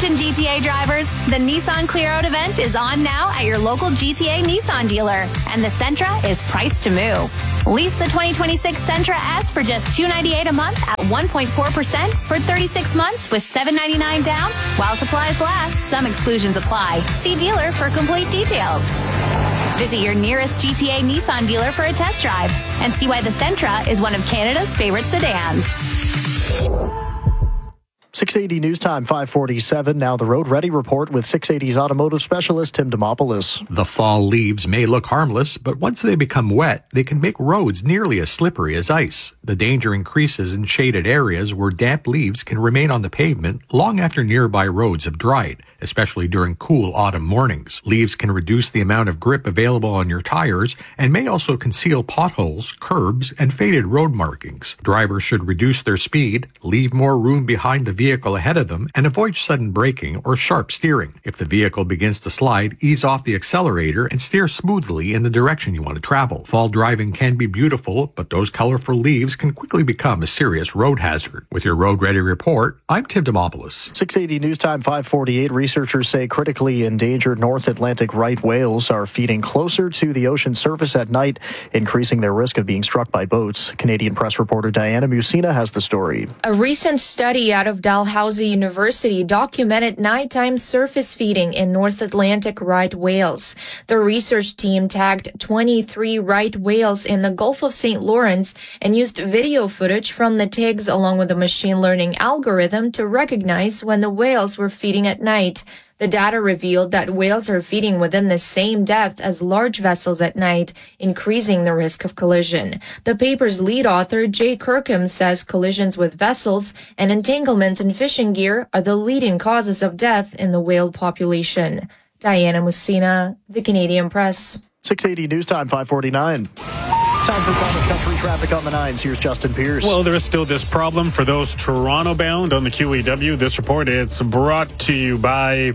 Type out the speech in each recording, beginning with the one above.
Attention GTA drivers, the Nissan Clear Out event is on now at your local GTA Nissan dealer, and the Sentra is priced to move. Lease the 2026 Sentra S for just $298 a month at 1.4% for 36 months with $799 down. While supplies last, some exclusions apply. See dealer for complete details. Visit your nearest GTA Nissan dealer for a test drive and see why the Sentra is one of Canada's favorite sedans. 680 News Time, 547. Now the Road Ready Report with 680's automotive specialist Tim Demopoulos. The fall leaves may look harmless, but once they become wet, they can make roads nearly as slippery as ice. The danger increases in shaded areas where damp leaves can remain on the pavement long after nearby roads have dried, especially during cool autumn mornings. Leaves can reduce the amount of grip available on your tires and may also conceal potholes, curbs, and faded road markings. Drivers should reduce their speed, leave more room behind the vehicle ahead of them, and avoid sudden braking or sharp steering. If the vehicle begins to slide, ease off the accelerator and steer smoothly in the direction you want to travel. Fall driving can be beautiful, but those colorful leaves can quickly become a serious road hazard. With your Road Ready Report, I'm Tim Demopoulos. 680 News Time, 548. Researchers say critically endangered North Atlantic right whales are feeding closer to the ocean surface at night, increasing their risk of being struck by boats. Canadian press reporter Diana Musina has the story. A recent study out of Dalhousie University documented nighttime surface feeding in North Atlantic right whales. The research team tagged 23 right whales in the Gulf of St. Lawrence and used video footage from the tags along with a machine learning algorithm to recognize when the whales were feeding at night. The data revealed that whales are feeding within the same depth as large vessels at night, increasing the risk of collision. The paper's lead author, Jay Kirkham, says collisions with vessels and entanglements in fishing gear are the leading causes of death in the whale population. Diana Musina, The Canadian Press. 680 News Time, 549. Time for Common Country traffic on the 9s. Here's Justin Pierce. Well, there is still this problem for those Toronto-bound on the QEW. This report, it's brought to you by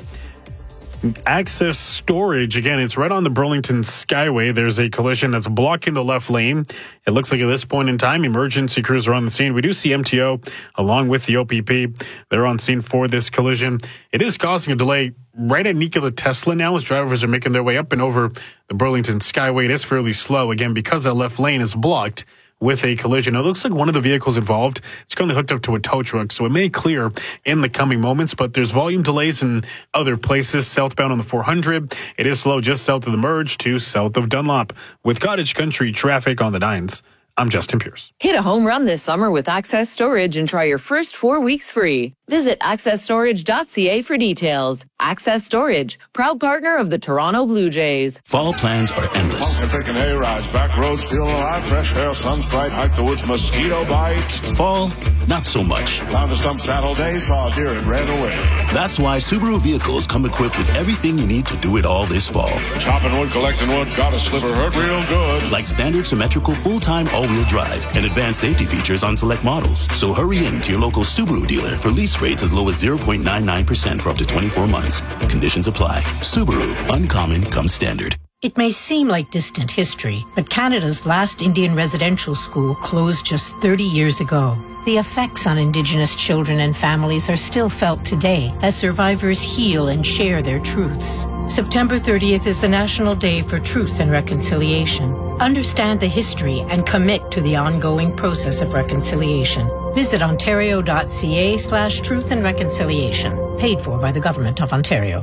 Access Storage. Again, it's right on the Burlington Skyway. There's a collision that's blocking the left lane. It looks like at this point in time, emergency crews are on the scene. We do see MTO along with the OPP. They're on scene for this collision. It is causing a delay right at Nikola Tesla now as drivers are making their way up and over the Burlington Skyway. It is fairly slow, again, because that left lane is blocked with a collision. It looks like one of the vehicles involved is currently hooked up to a tow truck, so it may clear in the coming moments, but there's volume delays in other places. Southbound on the 400, it is slow just south of the merge to south of Dunlop. With Cottage Country traffic on the 9s, I'm Justin Pierce. Hit a home run this summer with Access Storage and try your first 4 weeks free. Visit accessstorage.ca for details. Access Storage, proud partner of the Toronto Blue Jays. Fall plans are endless. Taking hay rides, back roads, feeling alive, fresh air, sun's bright, hike the woods, mosquito bites. Fall, not so much. Found a stump saddle day, saw a deer and ran away. That's why Subaru vehicles come equipped with everything you need to do it all this fall. Chopping wood, collecting wood, got a sliver, hurt real good. Like standard symmetrical full-time all-wheel drive and advanced safety features on select models. So hurry in to your local Subaru dealer for lease rates as low as 0.99% for up to 24 months. Conditions apply. Subaru, uncommon comes standard. It may seem like distant history, but Canada's last Indian residential school closed just 30 years ago. The effects on Indigenous children and families are still felt today as survivors heal and share their truths. September 30th is the National Day for Truth and Reconciliation. Understand the history and commit to the ongoing process of reconciliation. Visit ontario.ca/truth and reconciliation. Paid for by the Government of Ontario.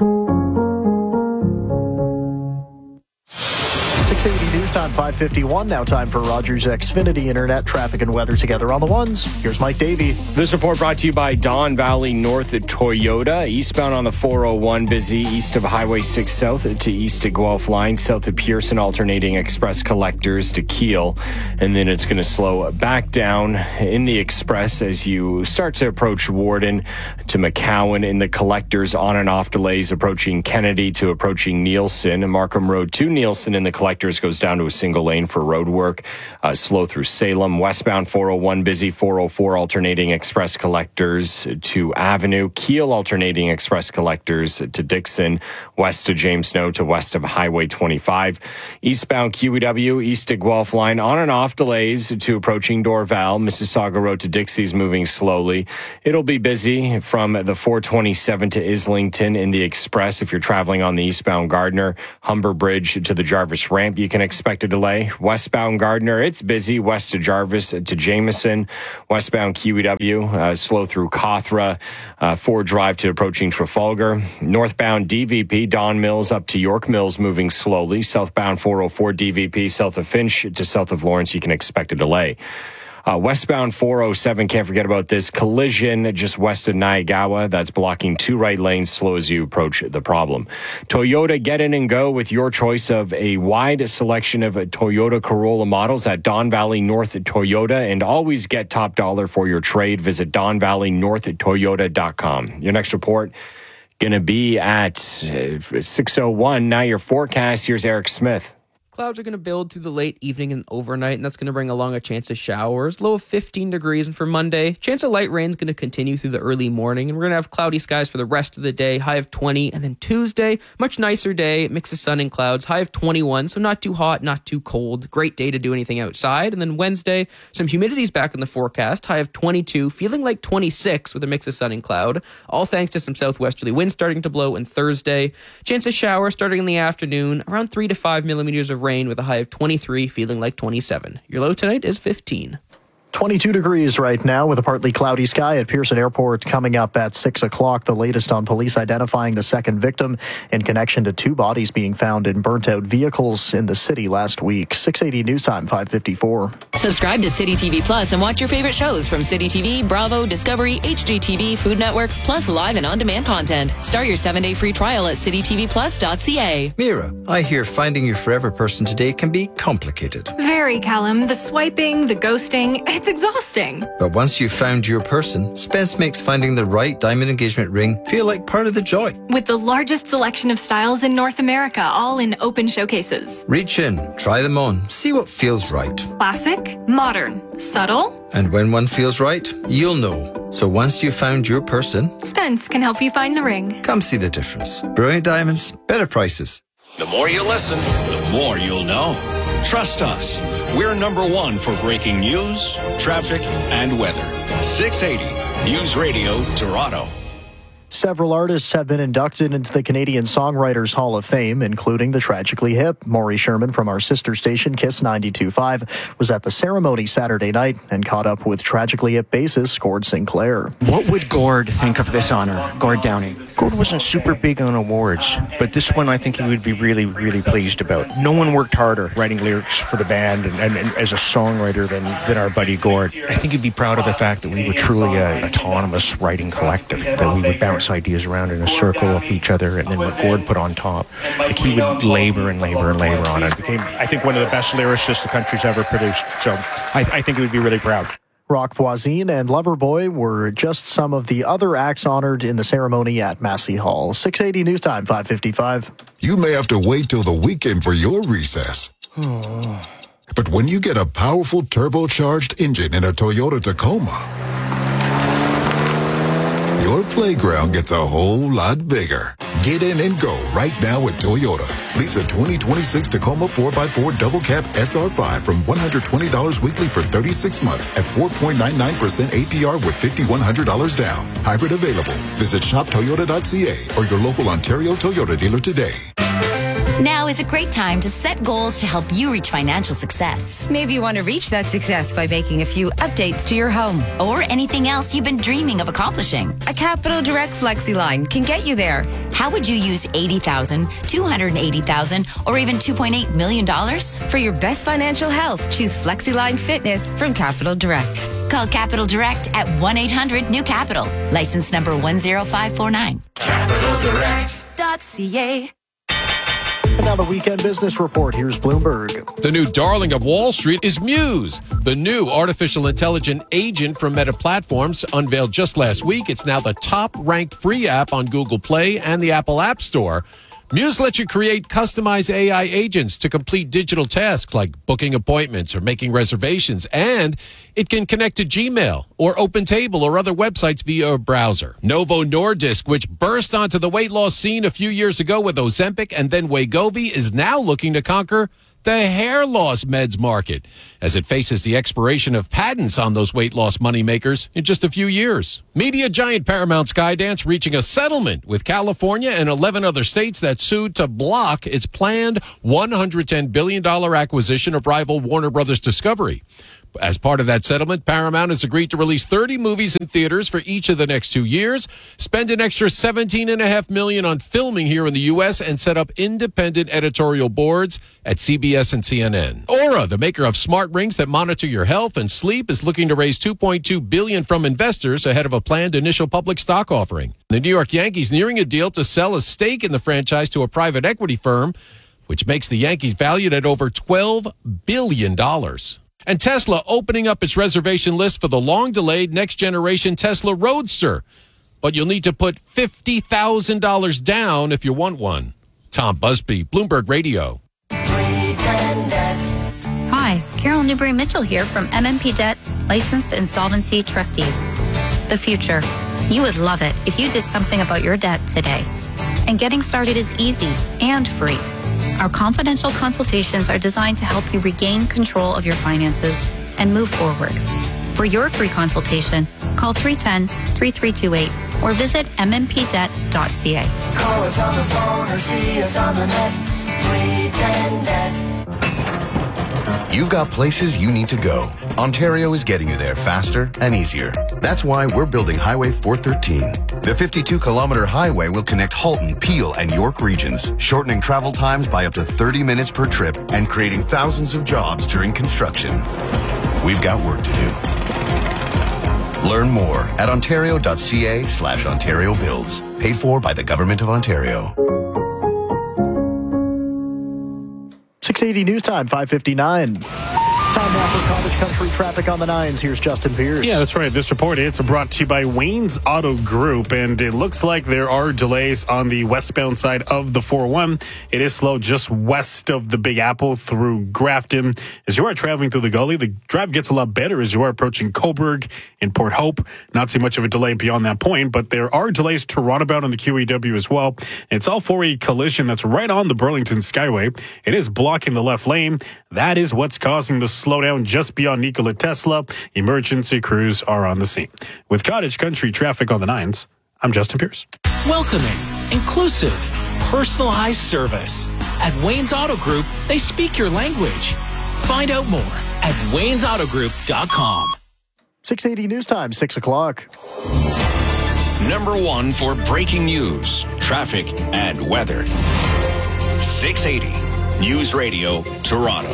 680 News Time, 551. Now time for Rogers Xfinity Internet traffic and weather together on the 1s. Here's Mike Davey. This report brought to you by Don Valley North at Toyota. Eastbound on the 401, busy east of Highway 6 South to east to Guelph line, south of Pearson, alternating express collectors to Kiel. And then it's going to slow back down in the express as you start to approach Warden to McCowan in the collectors on and off delays approaching Kennedy to approaching Nielsen. And Markham Road to Nielsen in the collectors Cars goes down to a single lane for road work. Slow through Salem. Westbound 401 busy. 404 alternating express collectors to Avenue. Kiel alternating express collectors to Dixon. West to James Snow to west of Highway 25. Eastbound QEW, east to Guelph line. On and off delays to approaching Dorval. Mississauga Road to Dixie's moving slowly. It'll be busy from the 427 to Islington in the express. If you're traveling on the eastbound Gardner, Humber Bridge to the Jarvis ramp, you can expect a delay. Westbound Gardner, it's busy. West to Jarvis to Jameson. Westbound QEW, slow through Cothra. Ford Drive to approaching Trafalgar. Northbound DVP, Don Mills up to York Mills, moving slowly. Southbound 404 DVP, south of Finch to south of Lawrence, you can expect a delay. Westbound 407, can't forget about this collision just west of Naigawa. That's blocking 2 right lanes, slow as you approach the problem. Toyota, get in and go with your choice of a wide selection of Toyota Corolla models at Don Valley North Toyota, and always get top dollar for your trade. Visit DonValleyNorthToyota.com. Your next report going to be at 6:01. Now your forecast. Here's Eric Smith. Clouds are going to build through the late evening and overnight, and that's going to bring along a chance of showers. Low of 15 degrees. And for Monday, chance of light rain is going to continue through the early morning, and we're going to have cloudy skies for the rest of the day, high of 20. And then Tuesday, much nicer day, mix of sun and clouds, high of 21, so not too hot, not too cold. Great day to do anything outside. And then Wednesday, some humidity's back in the forecast, high of 22, feeling like 26 with a mix of sun and cloud, all thanks to some southwesterly winds starting to blow. And Thursday, chance of shower starting in the afternoon, around 3 to 5 millimeters of rain with a high of 23, feeling like 27. Your low tonight is 15. 22 degrees right now with a partly cloudy sky at Pearson Airport coming up at 6 o'clock. The latest on police identifying the second victim in connection to 2 bodies being found in burnt-out vehicles in the city last week. 680 News Time, 5:54. Subscribe to City TV Plus and watch your favorite shows from City TV, Bravo, Discovery, HGTV, Food Network, plus live and on-demand content. Start your 7-day free trial at citytvplus.ca. Mira, I hear finding your forever person today can be complicated. Very, Callum. The swiping, the ghosting, it's exhausting. But once you've found your person, Spence makes finding the right diamond engagement ring feel like part of the joy. With the largest selection of styles in North America, all in open showcases. Reach in, try them on, see what feels right. Classic, modern, subtle. And when one feels right, you'll know. So once you've found your person, Spence can help you find the ring. Come see the difference. Brilliant diamonds, better prices. The more you listen, the more you'll know. Trust us. We're number 1 for breaking news, traffic, and weather. 680 News Radio, Toronto. Several artists have been inducted into the Canadian Songwriters Hall of Fame, including the Tragically Hip. Maury Sherman from our sister station, Kiss 92.5, was at the ceremony Saturday night and caught up with Tragically Hip bassist Gord Sinclair. What would Gord think of this honor, Gord Downie? Gord wasn't super big on awards, but this one I think he would be really, really pleased about. No one worked harder writing lyrics for the band and as a songwriter than our buddy Gord. I think he'd be proud of the fact that we were truly an autonomous writing collective, that we would bounce ideas around in a circle with each other, and then what Gord put on top, like he would labor and labor and labor on it. Became, I think, one of the best lyricists the country's ever produced. So I think he would be really proud. Rock Voisine and Loverboy were just some of the other acts honored in the ceremony at Massey Hall. 680 News Time, 5:55. You may have to wait till the weekend for your recess. But when you get a powerful turbocharged engine in a Toyota Tacoma, your playground gets a whole lot bigger. Get in and go right now at Toyota. Lease a 2026 Tacoma 4x4 Double Cab SR5 from $120 weekly for 36 months at 4.99% APR with $5,100 down. Hybrid available. Visit shoptoyota.ca or your local Ontario Toyota dealer today. Now is a great time to set goals to help you reach financial success. Maybe you want to reach that success by making a few updates to your home or anything else you've been dreaming of accomplishing. A Capital Direct FlexiLine can get you there. How would you use $80,000, $280,000, or even $2.8 million? For your best financial health, choose FlexiLine Fitness from Capital Direct. Call Capital Direct at 1-800-NEW-CAPITAL. License number 10549. CapitalDirect.ca. And now the weekend business report. Here's Bloomberg. The new darling of Wall Street is Muse, the new artificial intelligence agent from Meta Platforms, unveiled just last week. It's now the top-ranked free app on Google Play and the Apple App Store. Muse lets you create customized AI agents to complete digital tasks like booking appointments or making reservations, and it can connect to Gmail or OpenTable or other websites via a browser. Novo Nordisk, which burst onto the weight loss scene a few years ago with Ozempic and then Wegovy, is now looking to conquer the hair loss meds market as it faces the expiration of patents on those weight loss moneymakers in just a few years. Media giant Paramount Skydance reaching a settlement with California and 11 other states that sued to block its planned $110 billion acquisition of rival Warner Brothers Discovery. As part of that settlement, Paramount has agreed to release 30 movies in theaters for each of the next 2 years, spend an extra $17.5 million on filming here in the U.S., and set up independent editorial boards at CBS and CNN. Aura, the maker of smart rings that monitor your health and sleep, is looking to raise $2.2 billion from investors ahead of a planned initial public stock offering. The New York Yankees nearing a deal to sell a stake in the franchise to a private equity firm, which makes the Yankees valued at over $12 billion. And Tesla opening up its reservation list for the long-delayed next-generation Tesla Roadster. But you'll need to put $50,000 down if you want one. Tom Busby, Bloomberg Radio. Hi, Carol Newberry-Mitchell here from MMP Debt, Licensed Insolvency Trustees. The future. You would love it if you did something about your debt today. And getting started is easy and free. Our confidential consultations are designed to help you regain control of your finances and move forward. For your free consultation, call 310-3328 or visit mmpdebt.ca. Call us on the phone or see us on the net. 310-NET. You've got places you need to go. Ontario is getting you there faster and easier. That's why we're building Highway 413. The 52-kilometer highway will connect Halton, Peel, and York regions, shortening travel times by up to 30 minutes per trip and creating thousands of jobs during construction. We've got work to do. Learn more at ontario.ca/Ontario Builds. Paid for by the Government of Ontario. 680 News Time, 5:59. Time now for Cottage Country traffic on the 9s. Here's Justin Pierce. Yeah, that's right. This report, it's brought to you by Wayne's Auto Group, and it looks like there are delays on the westbound side of the 401. It is slow just west of the Big Apple through Grafton. As you are traveling through the gully, the drive gets a lot better as you are approaching Cobourg and Port Hope. Not too much of a delay beyond that point, but there are delays Toronto bound on the QEW as well. And it's all for a collision that's right on the Burlington Skyway. It is blocking the left lane. That is what's causing the slowdown just beyond Nikola Tesla. Emergency crews are on the scene. With Cottage Country traffic on the 9s, I'm Justin Pierce. Welcoming, inclusive, personalized service. At Wayne's Auto Group, they speak your language. Find out more at waynesautogroup.com. 680 News Time, 6 o'clock. Number 1 for breaking news, traffic, and weather. 680 News Radio, Toronto.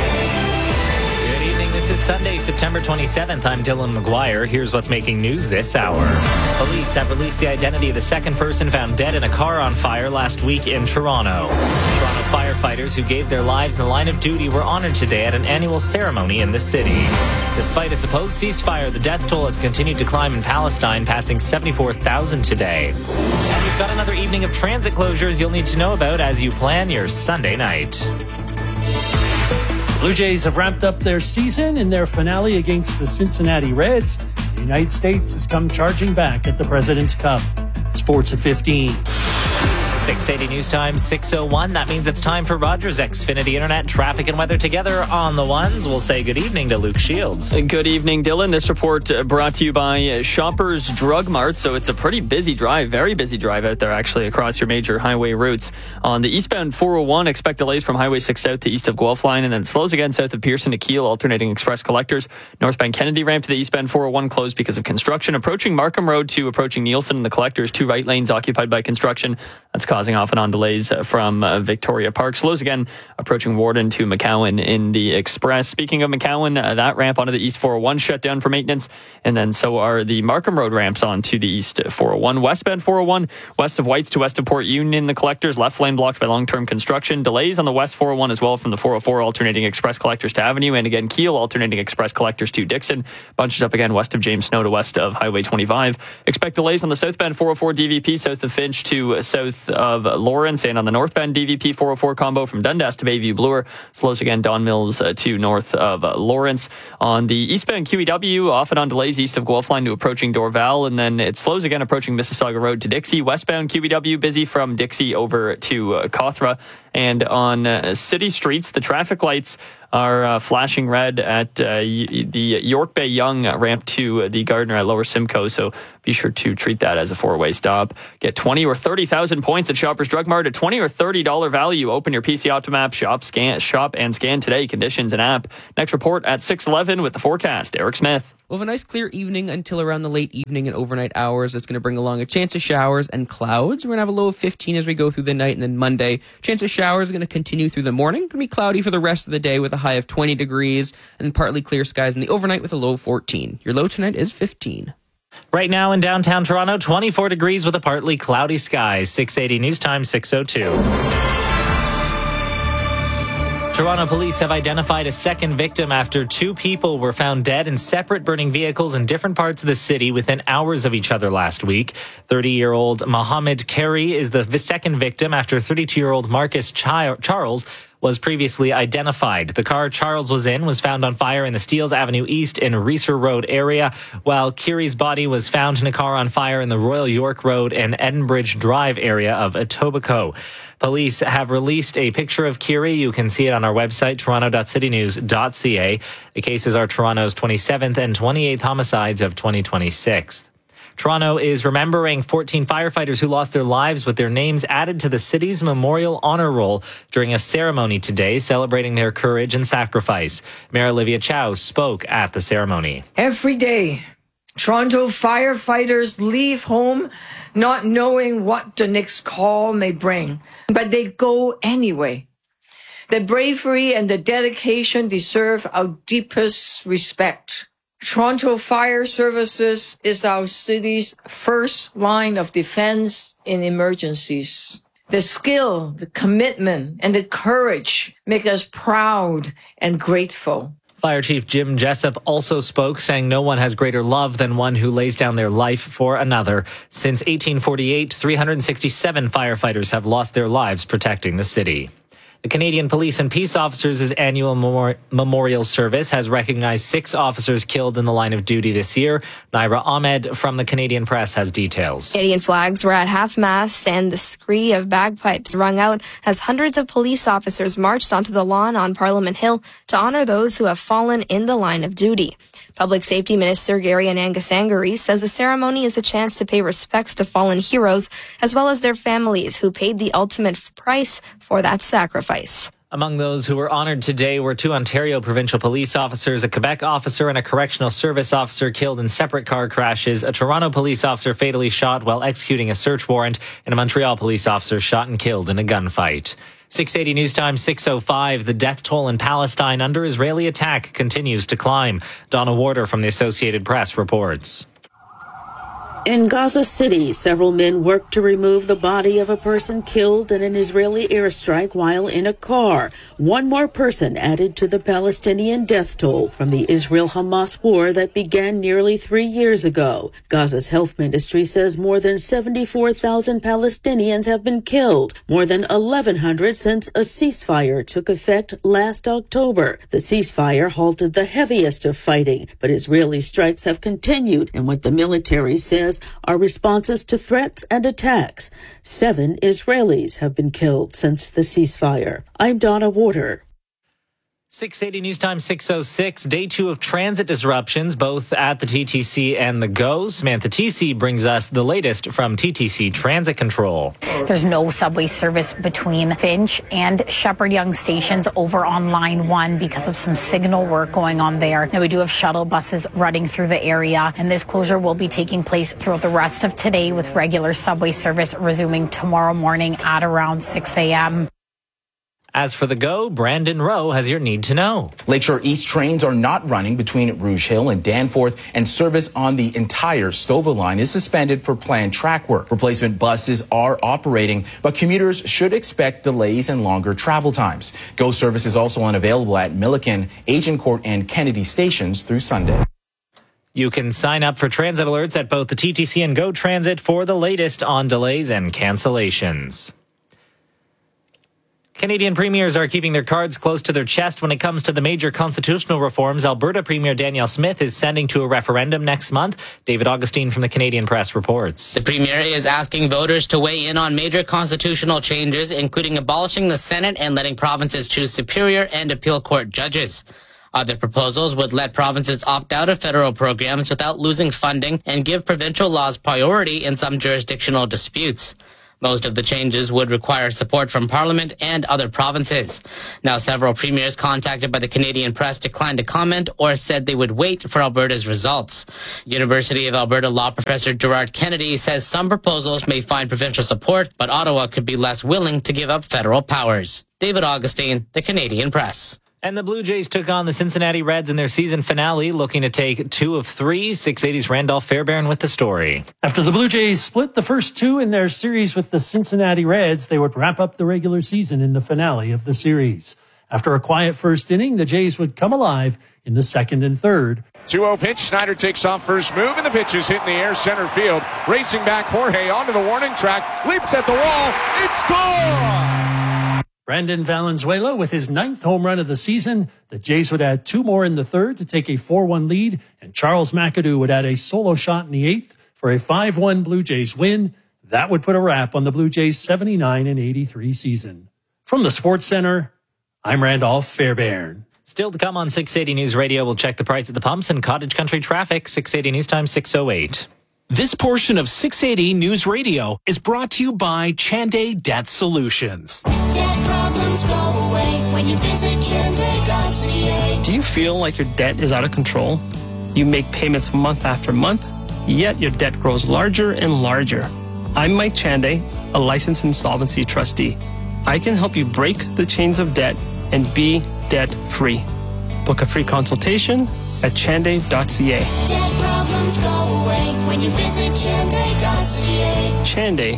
This is Sunday, September 27th. I'm Dylan McGuire. Here's what's making news this hour. Police have released the identity of the second person found dead in a car on fire last week in Toronto. Toronto firefighters who gave their lives in the line of duty were honored today at an annual ceremony in the city. Despite a supposed ceasefire, the death toll has continued to climb in Palestine, passing 74,000 today. And we've got another evening of transit closures you'll need to know about as you plan your Sunday night. Blue Jays have wrapped up their season in their finale against the Cincinnati Reds. The United States has come charging back at the President's Cup. Sports at 15. 680 News Time, 6:01. That means it's time for Rogers Xfinity Internet traffic and weather together on the ones. We'll say good evening to Luke Shields. Good evening, Dylan. This report brought to you by Shoppers Drug Mart. So it's a pretty busy drive, very busy drive out there actually across your major highway routes. On the eastbound 401, expect delays from Highway 6 South to east of Guelph Line, and then slows again south of Pearson to Kiel, alternating express collectors. Northbound Kennedy ramp to the eastbound 401 closed because of construction. Approaching Markham Road to approaching Nielsen and the collectors, 2 right lanes occupied by construction. That's causing off and on delays from Victoria Park. Slows again approaching Warden to McCowan in the express. Speaking of McCowan, that ramp onto the east 401 shut down for maintenance, and then so are the Markham Road ramps onto the east 401. Westbound 401, west of Whites to west of Port Union, the collectors, left lane blocked by long-term construction. Delays on the west 401 as well from the 404 alternating express collectors to Avenue, and again Kiel alternating express collectors to Dixon. Bunches up again west of James Snow to west of Highway 25. Expect delays on the southbound 404 DVP south of Finch to south of Lawrence, and on the northbound DVP 404 combo from Dundas to Bayview Bloor. Slows again Don Mills to north of Lawrence. On the eastbound QEW, off and on delays east of Guelph Line to approaching Dorval, and then it slows again approaching Mississauga Road to Dixie. Westbound QEW busy from Dixie over to Cawthra. And on city streets, the traffic lights are flashing red at the York Bay Yonge ramp to the Gardner at Lower Simcoe. So be sure to treat that as a four-way stop. Get 20 or 30,000 points at Shoppers Drug Mart. A $20 or $30 value. Open your PC Optimap, shop and scan today. Conditions and app. Next report at 6:11 with the forecast. Eric Smith. We'll have a nice clear evening until around the late evening and overnight hours. It's going to bring along a chance of showers and clouds. We're going to have a low of 15 as we go through the night, and then Monday, chance of showers are going to continue through the morning. Going to be cloudy for the rest of the day with a high of 20 degrees and partly clear skies in the overnight with a low of 14. Your low tonight is 15. Right now in downtown Toronto, 24 degrees with a partly cloudy sky. 680 News Time, 6:02. Toronto police have identified a second victim after two people were found dead in separate burning vehicles in different parts of the city within hours of each other last week. 30-year-old Mohammed Carey is the second victim after 32-year-old Marcus Charles was previously identified. The car Charles was in was found on fire in the Steeles Avenue East and Reeser Road area, while Carey's body was found in a car on fire in the Royal York Road and Edenbridge Drive area of Etobicoke. Police have released a picture of Carey. You can see it on our website, toronto.citynews.ca. The cases are Toronto's 27th and 28th homicides of 2026. Toronto is remembering 14 firefighters who lost their lives with their names added to the city's Memorial Honor Roll during a ceremony today celebrating their courage and sacrifice. Mayor Olivia Chow spoke at the ceremony. Every day, Toronto firefighters leave home not knowing what the next call may bring, but they go anyway. The bravery and the dedication deserve our deepest respect. Toronto Fire Services is our city's first line of defense in emergencies. The skill, the commitment, and the courage make us proud and grateful. Fire Chief Jim Jessup also spoke, saying no one has greater love than one who lays down their life for another. Since 1848, 367 firefighters have lost their lives protecting the city. The Canadian Police and Peace Officers' annual memorial service has recognized 6 officers killed in the line of duty this year. Naira Ahmed from the Canadian Press has details. Canadian flags were at half-mast and the scree of bagpipes rung out as hundreds of police officers marched onto the lawn on Parliament Hill to honor those who have fallen in the line of duty. Public Safety Minister Gary Anangasangari says the ceremony is a chance to pay respects to fallen heroes as well as their families who paid the ultimate price for that sacrifice. Among those who were honored today were 2 Ontario provincial police officers, a Quebec officer and a correctional service officer killed in separate car crashes, a Toronto police officer fatally shot while executing a search warrant, and a Montreal police officer shot and killed in a gunfight. 680 News Time, 6:05. The death toll in Palestine under Israeli attack continues to climb. Donna Warder from the Associated Press reports. In Gaza City, several men worked to remove the body of a person killed in an Israeli airstrike while in a car. One more person added to the Palestinian death toll from the Israel-Hamas war that began nearly 3 years ago. Gaza's health ministry says more than 74,000 Palestinians have been killed, more than 1,100 since a ceasefire took effect last October. The ceasefire halted the heaviest of fighting, but Israeli strikes have continued in what the military says are responses to threats and attacks. 7 Israelis have been killed since the ceasefire. I'm Donna Warder. 680 News Time, 6:06. Day 2 of transit disruptions, both at the TTC and the GO. Samantha TC brings us the latest from TTC Transit Control. There's no subway service between Finch and Shepherd Young stations over on Line 1 because of some signal work going on there. Now, we do have shuttle buses running through the area, and this closure will be taking place throughout the rest of today with regular subway service resuming tomorrow morning at around 6 a.m. As for the GO, Brandon Rowe has your need to know. Lakeshore East trains are not running between Rouge Hill and Danforth, and service on the entire Stouffville line is suspended for planned track work. Replacement buses are operating, but commuters should expect delays and longer travel times. GO service is also unavailable at Milliken, Agincourt, and Kennedy stations through Sunday. You can sign up for transit alerts at both the TTC and GO Transit for the latest on delays and cancellations. Canadian premiers are keeping their cards close to their chest when it comes to the major constitutional reforms Alberta Premier Danielle Smith is sending to a referendum next month. David Augustine from the Canadian Press reports. The Premier is asking voters to weigh in on major constitutional changes, including abolishing the Senate and letting provinces choose superior and appeal court judges. Other proposals would let provinces opt out of federal programs without losing funding and give provincial laws priority in some jurisdictional disputes. Most of the changes would require support from Parliament and other provinces. Now, several premiers contacted by the Canadian Press declined to comment or said they would wait for Alberta's results. University of Alberta law professor Gerard Kennedy says some proposals may find provincial support, but Ottawa could be less willing to give up federal powers. David Augustine, the Canadian Press. And the Blue Jays took on the Cincinnati Reds in their season finale, looking to take 2 of 3. 680's Randolph Fairbairn with the story. After the Blue Jays split the first 2 in their series with the Cincinnati Reds, they would wrap up the regular season in the finale of the series. After a quiet first inning, the Jays would come alive in the second and third. 2-0 pitch. Schneider takes off first move, and the pitch is hit in the air center field. Racing back, Jorge onto the warning track, leaps at the wall. It's gone! Brandon Valenzuela with his 9th home run of the season. The Jays would add 2 more in the third to take a 4-1 lead, and Charles McAdoo would add a solo shot in the 8th for a 5-1 Blue Jays win. That would put a wrap on the Blue Jays' 79-83 season. From the Sports Center, I'm Randolph Fairbairn. Still to come on 680 News Radio, we'll check the price at the pumps and cottage country traffic. 680 News Time 6:08. This portion of 680 News Radio is brought to you by Chanday Debt Solutions. Debt problems go away when you visit Chanday.ca. Do you feel like your debt is out of control? You make payments month after month, yet your debt grows larger and larger. I'm Mike Chanday, a licensed insolvency trustee. I can help you break the chains of debt and be debt-free. Book a free consultation at chanday.ca. Debt problems go away when you visit Chanday.ca. Chanday,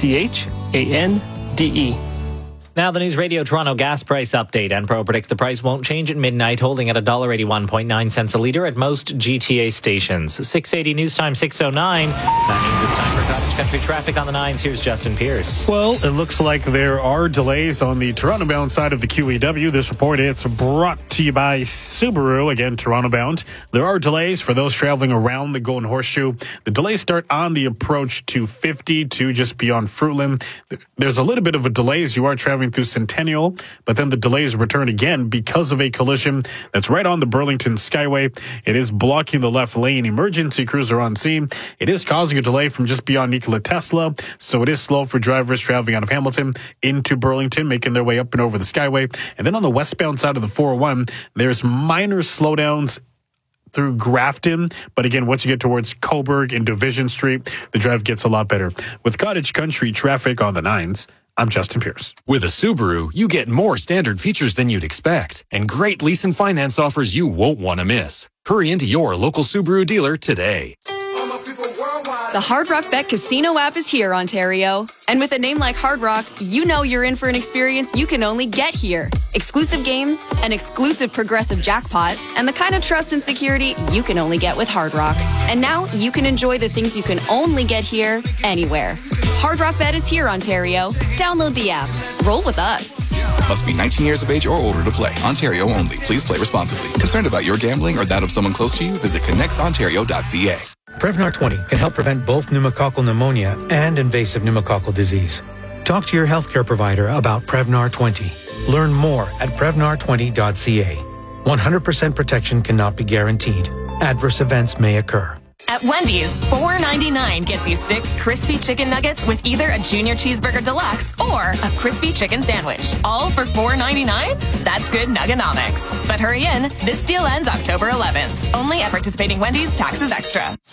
C-H-A-N-D-E. Now the News Radio Toronto gas price update. Enpro predicts the price won't change at midnight, holding at $1.81.9 a litre at most GTA stations. 680 News Time 6:09. That means it's time for Cottage Country traffic on the 9s. Here's Justin Pierce. Well, it looks like there are delays on the Toronto-bound side of the QEW. This report, it's brought to you by Subaru. Again, Toronto-bound. There are delays for those traveling around the Golden Horseshoe. The delays start on the approach to 52 just beyond Fruitland. There's a little bit of a delay as you are traveling through Centennial, but then the delays return again because of a collision that's right on the Burlington Skyway. It is blocking the left lane. Emergency crews are on scene. It is causing a delay from just beyond Nikola Tesla, so it is slow for drivers traveling out of Hamilton into Burlington, making their way up and over the Skyway. And then on the westbound side of the 401, there's minor slowdowns through Grafton. But again, once you get towards Coburg and Division Street, the drive gets a lot better. With Cottage Country traffic on the 9s, I'm Justin Pierce. With a Subaru, you get more standard features than you'd expect and great lease and finance offers you won't want to miss. Hurry into your local Subaru dealer today. The Hard Rock Bet Casino app is here, Ontario. And with a name like Hard Rock, you know you're in for an experience you can only get here. Exclusive games, an exclusive progressive jackpot, and the kind of trust and security you can only get with Hard Rock. And now you can enjoy the things you can only get here, anywhere. Hard Rock Bet is here, Ontario. Download the app. Roll with us. Must be 19 years of age or older to play. Ontario only. Please play responsibly. Concerned about your gambling or that of someone close to you? Visit connectsontario.ca. Prevnar 20 can help prevent both pneumococcal pneumonia and invasive pneumococcal disease. Talk to your healthcare provider about Prevnar 20. Learn more at Prevnar20.ca. 100% protection cannot be guaranteed. Adverse events may occur. At Wendy's, $4.99 gets you 6 crispy chicken nuggets with either a Junior Cheeseburger Deluxe or a crispy chicken sandwich. All for $4.99? That's good nuggenomics. But hurry in, this deal ends October 11th. Only at participating Wendy's, taxes extra.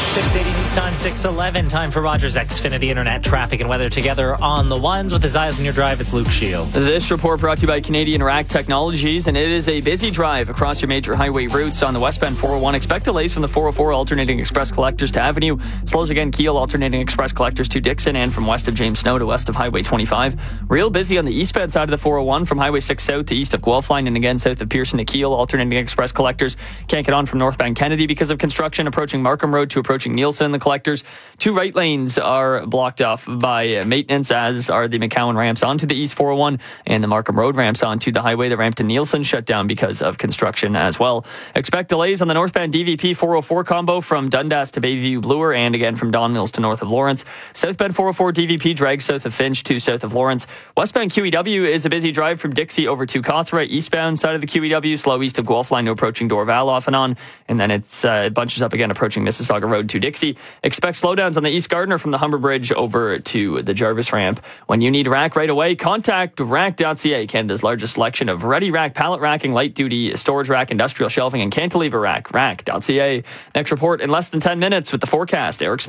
680 News Time, 611. Time for Rogers Xfinity Internet traffic and weather together on the ones with his eyes on your drive. It's Luke Shields. This report brought to you by Canadian Rack Technologies, and it is a busy drive across your major highway routes. On the westbound 401, expect delays from the 404 alternating express collectors to Avenue. Slows again, Kiel alternating express collectors to Dixon, and from west of James Snow to west of Highway 25. Real busy on the eastbound side of the 401 from Highway 6 south to east of Guelph Line, and again south of Pearson to Kiel alternating express collectors. Can't get on from northbound Kennedy because of construction approaching Markham Road to approaching Nielsen. The collectors, 2 right lanes are blocked off by maintenance, as are the McCowan ramps onto the East 401 and the Markham Road ramps onto the highway. The ramp to Nielsen shut down because of construction as well. Expect delays on the northbound DVP 404 combo from Dundas to Bayview Bloor, and again from Don Mills to north of Lawrence. Southbound 404 DVP drags south of Finch to south of Lawrence. Westbound QEW is a busy drive from Dixie over to Cawthra. Eastbound side of the QEW, slow east of Guelph Line to approaching Dorval off and on, and then it bunches up again approaching Mississauga Road to Dixie. Expect slowdowns on the East Gardiner from the Humber Bridge over to the Jarvis ramp. When you need rack right away, contact rack.ca, Canada's largest selection of ready rack, pallet racking, light duty storage rack, industrial shelving, and cantilever rack. Rack.ca. Next report in less than 10 minutes with the forecast. Eric Smith.